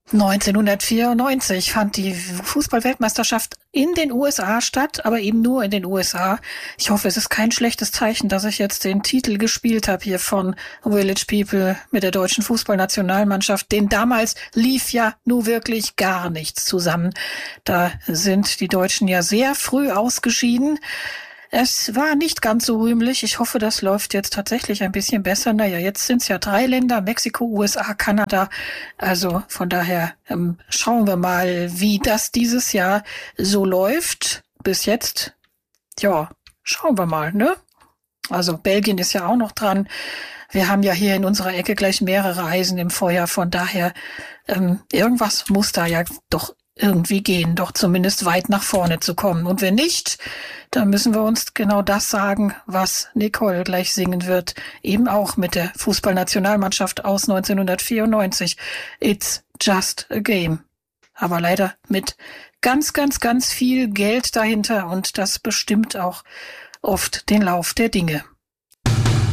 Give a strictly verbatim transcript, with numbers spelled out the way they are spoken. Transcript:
neunzehnhundertvierundneunzig fand die Fußball-Weltmeisterschaft in den U S A statt, aber eben nur in den U S A. Ich hoffe, es ist kein schlechtes Zeichen, dass ich jetzt den Titel gespielt habe hier von Village People mit der deutschen Fußballnationalmannschaft. Denn damals lief ja nur wirklich gar nichts zusammen. Da sind die Deutschen ja sehr früh ausgeschieden. Es war nicht ganz so rühmlich. Ich hoffe, das läuft jetzt tatsächlich ein bisschen besser. Naja, jetzt sind es ja drei Länder, Mexiko, U S A, Kanada. Also von daher ähm, schauen wir mal, wie das dieses Jahr so läuft. Bis jetzt, ja, schauen wir mal, ne? Also Belgien ist ja auch noch dran. Wir haben ja hier in unserer Ecke gleich mehrere Eisen im Feuer. Von daher, ähm, irgendwas muss da ja doch irgendwie gehen, doch zumindest weit nach vorne zu kommen. Und wenn nicht, dann müssen wir uns genau das sagen, was Nicole gleich singen wird, eben auch mit der Fußballnationalmannschaft aus neunzehnhundertvierundneunzig. It's just a game. Aber leider mit ganz, ganz, ganz viel Geld dahinter und das bestimmt auch oft den Lauf der Dinge.